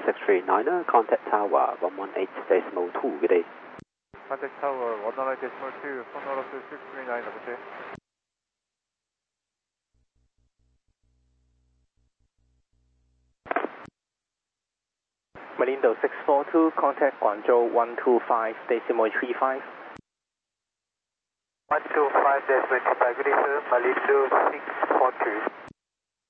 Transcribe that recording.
639, contact tower 118.2, good day. Contact tower 118.2, Sonorous 639, good day. Malindo 642, contact Guangzhou 125.35. 125.35, good day sir, Malindo 642.